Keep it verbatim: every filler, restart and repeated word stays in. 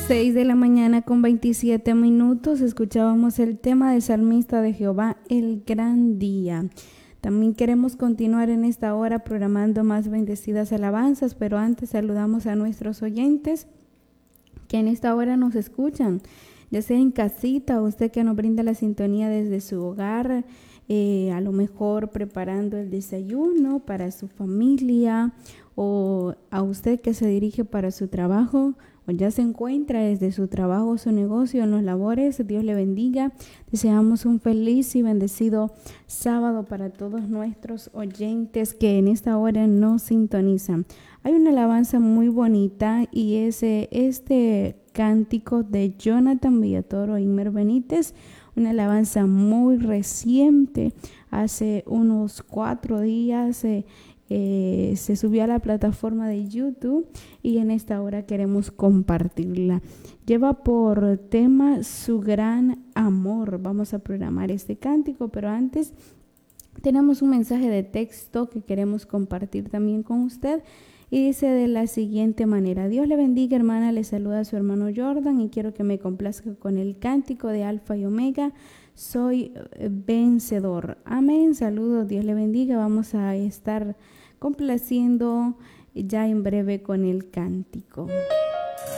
seis de la mañana con veintisiete minutos escuchábamos el tema del salmista de Jehová, el gran día. También queremos continuar en esta hora programando más bendecidas alabanzas, pero antes saludamos a nuestros oyentes que en esta hora nos escuchan, ya sea en casita o usted que nos brinda la sintonía desde su hogar, eh, a lo mejor preparando el desayuno para su familia, o a usted que se dirige para su trabajo o ya se encuentra desde su trabajo o su negocio en los labores. Dios le bendiga. Deseamos un feliz y bendecido sábado para todos nuestros oyentes que en esta hora nos sintonizan. Hay una alabanza muy bonita y es este cántico de Jonathan Villatoro e Inmer Benítez, una alabanza muy reciente. Hace unos cuatro días eh, Eh, se subió a la plataforma de YouTube y en esta hora queremos compartirla. Lleva por tema su gran amor. Vamos a programar este cántico, pero antes tenemos un mensaje de texto que queremos compartir también con usted y dice de la siguiente manera: Dios le bendiga, hermana, le saluda a su hermano Jordan y quiero que me complazca con el cántico de Alfa y Omega. Soy vencedor. Amén. Saludos, Dios le bendiga. Vamos a estar complaciendo ya en breve con el cántico.